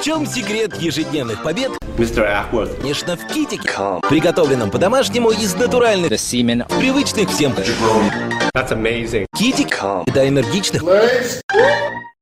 В чем секрет ежедневных побед? Mr. Ackworth. Конечно, в китике, приготовленном по-домашнему из натуральных, привычных всем That's amazing. китик, до энергичных